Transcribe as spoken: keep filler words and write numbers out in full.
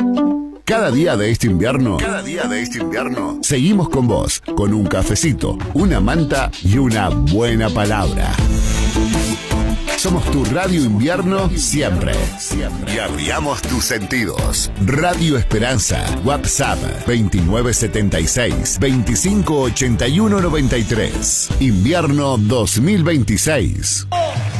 Cada día de este invierno, cada día de este invierno, seguimos con vos, con un cafecito, una manta y una buena palabra. Somos tu Radio Invierno siempre. siempre. Y abriamos tus sentidos. Radio Esperanza. WhatsApp veintinueve setenta y seis, veinticinco ochenta y uno noventa y tres. Invierno dos mil veintiséis.